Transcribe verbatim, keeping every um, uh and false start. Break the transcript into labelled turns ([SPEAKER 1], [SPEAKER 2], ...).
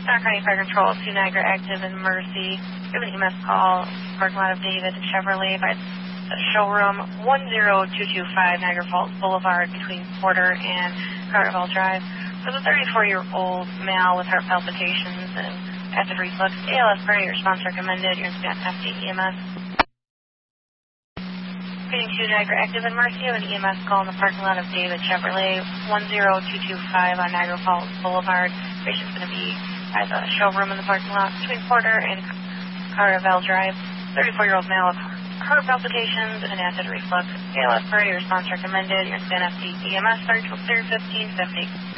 [SPEAKER 1] Stock County Fire Control, two Niagara Active and Mercy. We have an E M S call, parking lot of David Chevrolet by the showroom, one zero two two five Niagara Falls Boulevard between Porter and Carterville Drive. For the thirty-four-year-old male with heart palpitations and active reflux, A L S priority response recommended. You're in F D E M S. Getting to Niagara Active and Mercy, have an E M S call in the parking lot of David Chevrolet, one zero two two five on Niagara Falls Boulevard. Patient's going to be at the showroom in the parking lot between Porter and Carterville Drive. thirty-four-year-old male with heart palpitations and acid reflux. A L S priority response recommended. You're in F D E M S, thirty fifteen fifty.